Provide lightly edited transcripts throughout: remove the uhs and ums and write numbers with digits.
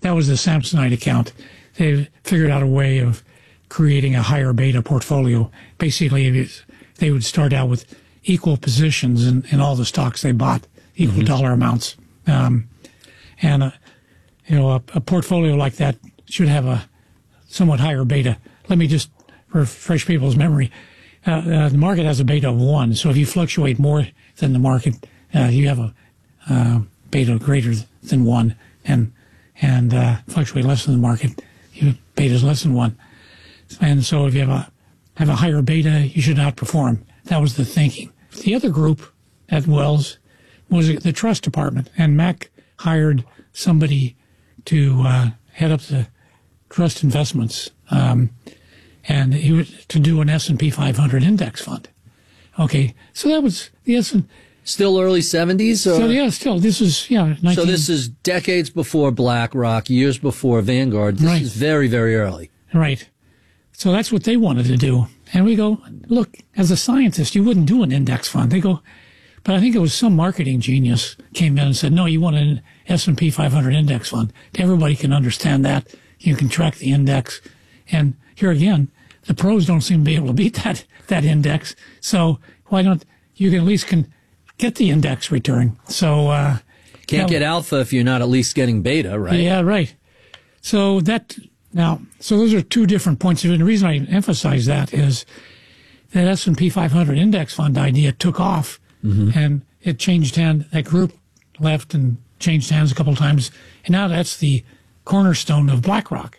That was the Samsonite account. They figured out a way of creating a higher beta portfolio. Basically, they would start out with equal positions in all the stocks they bought, equal dollar amounts. A portfolio like that should have a somewhat higher beta. Let me just refresh people's memory. The market has a beta of 1, so if you fluctuate more than the market, you have a beta greater than 1, and fluctuate less than the market, your beta is less than 1. And so if you have a higher beta, you should outperform. That was the thinking. The other group at Wells was the trust department, and Mac hired somebody to head up the trust investments, and he was to do an S&P 500 index fund. Okay, so that was the Still early 70s? So yeah, still this is So this is decades before BlackRock, years before Vanguard. This is very, very early. Right. So that's what they wanted to do. And we go, look, as a scientist, you wouldn't do an index fund. They go, but I think it was some marketing genius came in and said, no, you want an S&P 500 index fund. Everybody can understand that. You can track the index. And here again, the pros don't seem to be able to beat that index. So why don't you can at least get the index return? So can't get alpha if you're not at least getting beta, right? Yeah, right. So so those are two different points of view. And the reason I emphasize that is that S&P 500 index fund idea took off, and it changed hands. That group left and changed hands a couple of times, and now that's the cornerstone of BlackRock.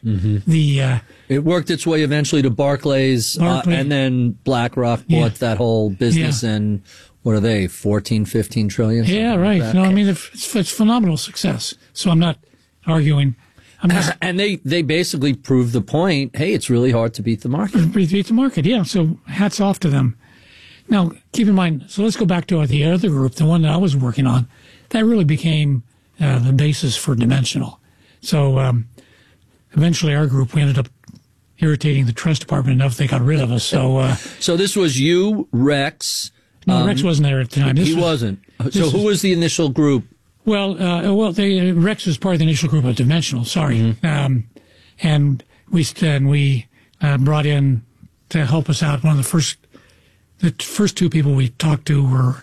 It worked its way eventually to Barclays, and then BlackRock bought that whole business, and what are they, 14, 15 trillion? Yeah, right. Like no, I mean, it's phenomenal success. So I'm not arguing. And they basically proved the point, hey, it's really hard to beat the market. Beat the market, yeah. So hats off to them. Now, keep in mind, so let's go back to the other group, the one that I was working on. That really became the basis for Dimensional. So eventually our group, we ended up irritating the trust department enough they got rid of us. So this was you, Rex. No, Rex wasn't there at the time. He wasn't. So who was the initial group? Well, Rex was part of the initial group of Dimensional. Sorry, and we brought in to help us out. One of the first two people we talked to were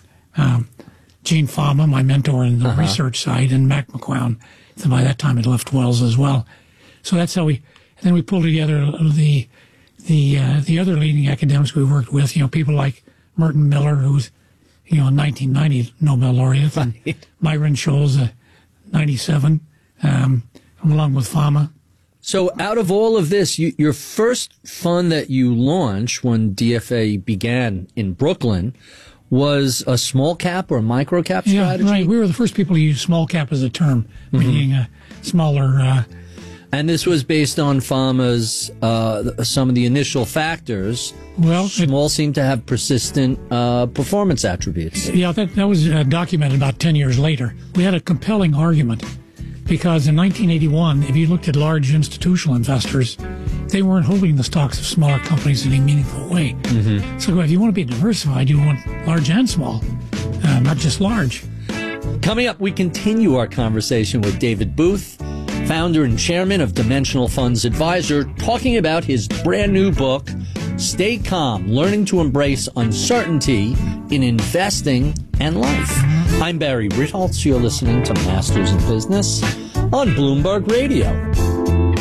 Gene Fama, my mentor in the research side, and Mac McCown. And by that time, had left Wells as well. So that's how then we pulled together the other leading academics we worked with. People like Merton Miller, who's a 1990 Nobel laureate, and Myron Scholes, 97, along with Fama. So out of all of this, your first fund that you launched when DFA began in Brooklyn was a small cap or a micro cap strategy? Yeah, right. We were the first people to use small cap as a term, meaning a smaller... and this was based on Fama's, some of the initial factors. Well, small seemed to have persistent performance attributes. Yeah, that was documented about 10 years later. We had a compelling argument because in 1981, if you looked at large institutional investors, they weren't holding the stocks of smaller companies in a meaningful way. So if you want to be diversified, you want large and small, not just large. Coming up, we continue our conversation with David Booth, founder and chairman of Dimensional Funds Advisor, talking about his brand new book, Stay Calm, Learning to Embrace Uncertainty in Investing and Life. I'm Barry Ritholtz. You're listening to Masters in Business on Bloomberg Radio.